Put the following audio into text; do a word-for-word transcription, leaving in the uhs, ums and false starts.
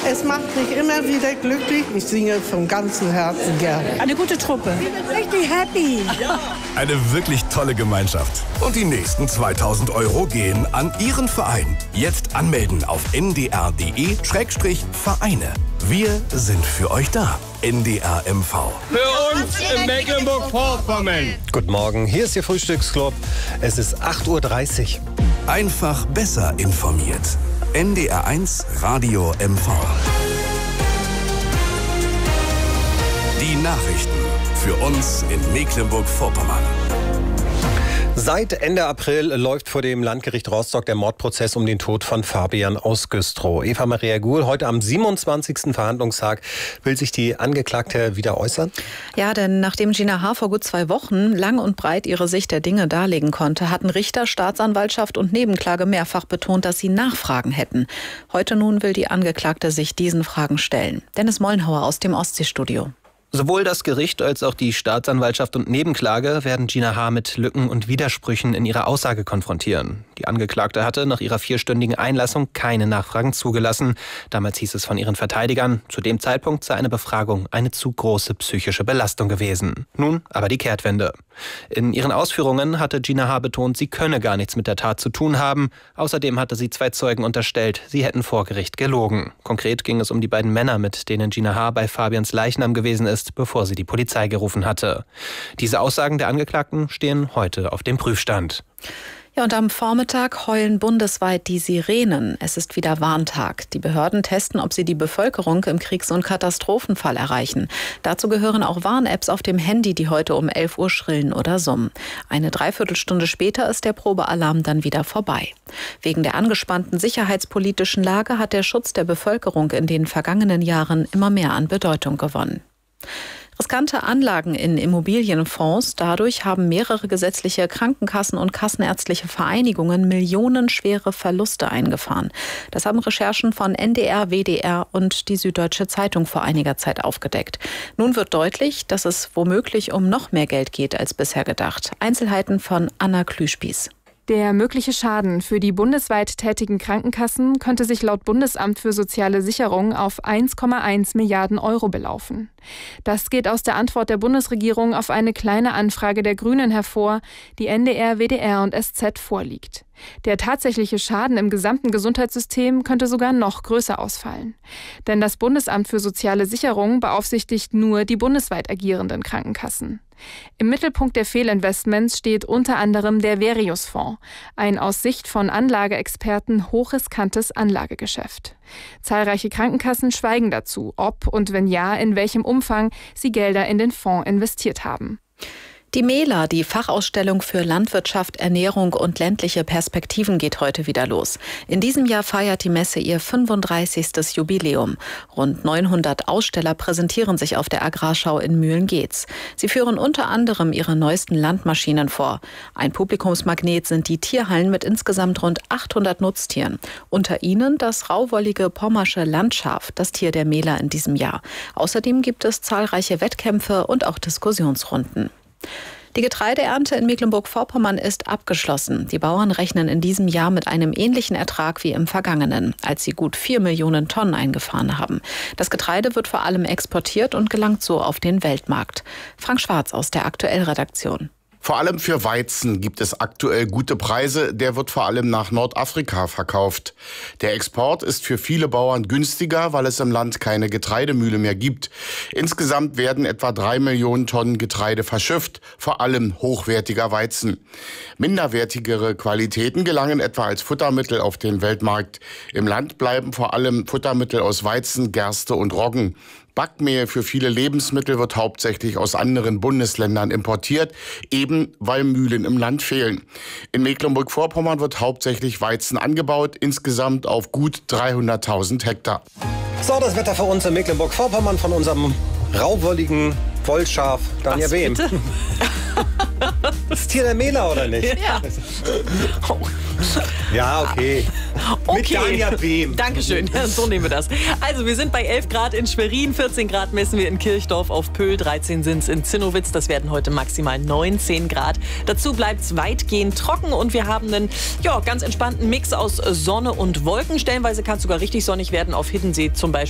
Es macht mich immer wieder glücklich. Ich singe von ganzem Herzen gerne. Eine gute Truppe. Ich bin richtig happy. Ja. Eine wirklich tolle Gemeinschaft. Und die nächsten zweitausend Euro gehen an Ihren Verein. Jetzt anmelden auf n d r punkt d e Schrägstrich Vereine. Wir sind für euch da. N D R M V. Für uns in Mecklenburg-Vorpommern. Guten Morgen, hier ist Ihr Frühstücksclub. Es ist acht Uhr dreißig. Einfach besser informiert. N D R eins Radio M V. Die Nachrichten für uns in Mecklenburg-Vorpommern. Seit Ende April läuft vor dem Landgericht Rostock der Mordprozess um den Tod von Fabian aus Güstrow. Eva Maria Guhl, heute am siebenundzwanzigsten Verhandlungstag. Will sich die Angeklagte wieder äußern? Ja, denn nachdem Gina H. vor gut zwei Wochen lang und breit ihre Sicht der Dinge darlegen konnte, hatten Richter, Staatsanwaltschaft und Nebenklage mehrfach betont, dass sie Nachfragen hätten. Heute nun will die Angeklagte sich diesen Fragen stellen. Dennis Mollenhauer aus dem Ostseestudio. Sowohl das Gericht als auch die Staatsanwaltschaft und Nebenklage werden Gina H. mit Lücken und Widersprüchen in ihrer Aussage konfrontieren. Die Angeklagte hatte nach ihrer vierstündigen Einlassung keine Nachfragen zugelassen. Damals hieß es von ihren Verteidigern, zu dem Zeitpunkt sei eine Befragung eine zu große psychische Belastung gewesen. Nun aber die Kehrtwende. In ihren Ausführungen hatte Gina H. betont, sie könne gar nichts mit der Tat zu tun haben. Außerdem hatte sie zwei Zeugen unterstellt, sie hätten vor Gericht gelogen. Konkret ging es um die beiden Männer, mit denen Gina H. bei Fabians Leichnam gewesen ist, bevor sie die Polizei gerufen hatte. Diese Aussagen der Angeklagten stehen heute auf dem Prüfstand. Ja, und am Vormittag heulen bundesweit die Sirenen. Es ist wieder Warntag. Die Behörden testen, ob sie die Bevölkerung im Kriegs- und Katastrophenfall erreichen. Dazu gehören auch Warn-Apps auf dem Handy, die heute um elf Uhr schrillen oder summen. Eine Dreiviertelstunde später ist der Probealarm dann wieder vorbei. Wegen der angespannten sicherheitspolitischen Lage hat der Schutz der Bevölkerung in den vergangenen Jahren immer mehr an Bedeutung gewonnen. Riskante Anlagen in Immobilienfonds. Dadurch haben mehrere gesetzliche Krankenkassen und kassenärztliche Vereinigungen millionenschwere Verluste eingefahren. Das haben Recherchen von N D R, W D R und die Süddeutsche Zeitung vor einiger Zeit aufgedeckt. Nun wird deutlich, dass es womöglich um noch mehr Geld geht als bisher gedacht. Einzelheiten von Anna Klüspieß. Der mögliche Schaden für die bundesweit tätigen Krankenkassen könnte sich laut Bundesamt für soziale Sicherung auf eins Komma eins Milliarden Euro belaufen. Das geht aus der Antwort der Bundesregierung auf eine kleine Anfrage der Grünen hervor, die N D R, W D R und S Z vorliegt. Der tatsächliche Schaden im gesamten Gesundheitssystem könnte sogar noch größer ausfallen. Denn das Bundesamt für soziale Sicherung beaufsichtigt nur die bundesweit agierenden Krankenkassen. Im Mittelpunkt der Fehlinvestments steht unter anderem der Verius-Fonds, ein aus Sicht von Anlageexperten hochriskantes Anlagegeschäft. Zahlreiche Krankenkassen schweigen dazu, ob und wenn ja, in welchem Umfang sie Gelder in den Fonds investiert haben. Die MELA, die Fachausstellung für Landwirtschaft, Ernährung und ländliche Perspektiven, geht heute wieder los. In diesem Jahr feiert die Messe ihr fünfunddreißigstes Jubiläum. Rund neunhundert Aussteller präsentieren sich auf der Agrarschau in Mühlen-Geetz. Sie führen unter anderem ihre neuesten Landmaschinen vor. Ein Publikumsmagnet sind die Tierhallen mit insgesamt rund achthundert Nutztieren. Unter ihnen das rauwollige pommersche Landschaf, das Tier der MELA in diesem Jahr. Außerdem gibt es zahlreiche Wettkämpfe und auch Diskussionsrunden. Die Getreideernte in Mecklenburg-Vorpommern ist abgeschlossen. Die Bauern rechnen in diesem Jahr mit einem ähnlichen Ertrag wie im vergangenen, als sie gut vier Millionen Tonnen eingefahren haben. Das Getreide wird vor allem exportiert und gelangt so auf den Weltmarkt. Frank Schwarz aus der Aktuell-Redaktion. Vor allem für Weizen gibt es aktuell gute Preise. Der wird vor allem nach Nordafrika verkauft. Der Export ist für viele Bauern günstiger, weil es im Land keine Getreidemühle mehr gibt. Insgesamt werden etwa drei Millionen Tonnen Getreide verschifft, vor allem hochwertiger Weizen. Minderwertigere Qualitäten gelangen etwa als Futtermittel auf den Weltmarkt. Im Land bleiben vor allem Futtermittel aus Weizen, Gerste und Roggen. Backmehl für viele Lebensmittel wird hauptsächlich aus anderen Bundesländern importiert, eben weil Mühlen im Land fehlen. In Mecklenburg-Vorpommern wird hauptsächlich Weizen angebaut, insgesamt auf gut dreihunderttausend Hektar. So, das Wetter für uns in Mecklenburg-Vorpommern von unserem rauwolligen Wollschaf Daniel Behm. Das Tier der MELA, oder nicht? Ja. Oh. Ja, okay. Okay. Mit Daniel Behm. Dankeschön, ja, so nehmen wir das. Also wir sind bei elf Grad in Schwerin, vierzehn Grad messen wir in Kirchdorf auf Pöhl, dreizehn sind es in Zinnowitz, das werden heute maximal neunzehn Grad. Dazu bleibt es weitgehend trocken und wir haben einen ja, ganz entspannten Mix aus Sonne und Wolken. Stellenweise kann es sogar richtig sonnig werden auf Hiddensee zum Beispiel.